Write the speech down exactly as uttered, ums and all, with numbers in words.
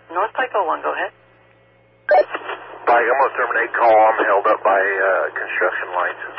North Pike oh one, go ahead. Pike, I'm going to terminate call. I'm held up by uh, construction lights.